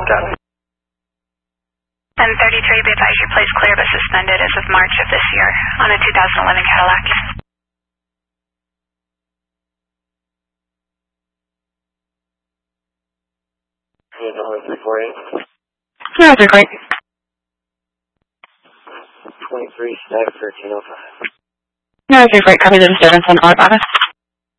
Copy. And 33, be advised your plate's clear but suspended as of March of this year on a 2011 Cadillac. November 348. Yeah, they're great. 23, stack 1305. No, they're great. Copy the disturbance on our office.